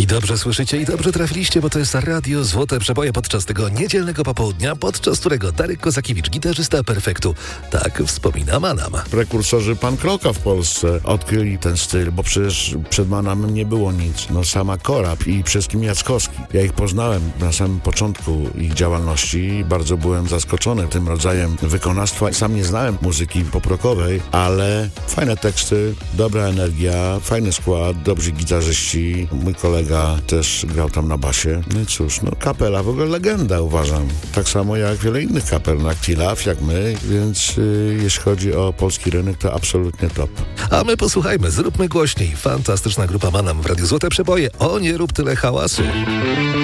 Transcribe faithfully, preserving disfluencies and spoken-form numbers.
dobrze słyszycie i dobrze trafiliście, bo to jest Radio Złote Przeboje podczas tego niedzielnego popołudnia, podczas którego Darek Kozakiewicz, gitarzysta Perfektu, tak wspomina Manam. Prekursorzy punk rocka w Polsce odkryli ten styl, bo przecież przed Manamem nie było nic. No sama Korab i przede wszystkim Jackowski. Ja ich poznałem na samym początku ich działalności i bardzo byłem zaskoczony tym rodzajem wykonawstwa. Sam nie znałem muzyki pop-rockowej, ale fajne teksty, dobra energia, fajny skład, dobrzy gitarzyści. Mój kolega też grał tam na basie. No i cóż, no kapela w ogóle legenda, uważam. Tak samo jak wiele innych kapel, no jak T-Love, jak my, więc yy, jeśli chodzi o polski rynek, to absolutnie top. A my posłuchajmy, zróbmy głośniej. Fantastyczna grupa Manam w Radiu Złote Przeboje. O, nie rób tyle hałasu.